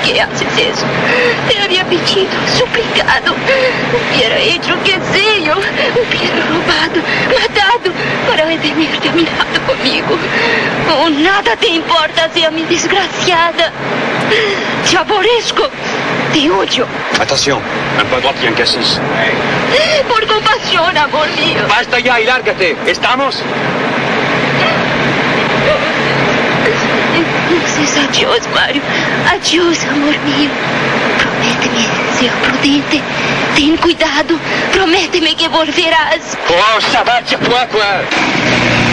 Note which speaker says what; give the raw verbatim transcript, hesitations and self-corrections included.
Speaker 1: qué haces eso? Te había pedido, suplicado. Hubiera hecho, qué sé yo. Hubiera robado, matado para retenerte a mi lado conmigo. Oh, nada te importa, sea mi desgraciada. Te aborrezco. Te odio.
Speaker 2: Atención, un peu droite y un cassis.
Speaker 1: Por compasión, amor mío.
Speaker 2: Basta ya y lárgate. ¿Estamos?
Speaker 1: Entonces, adiós, Mario. Adiós, amor mío. Prométeme ser prudente. Ten cuidado. Prométeme que volverás.
Speaker 2: Oh, ça va, tire-toi, quoi.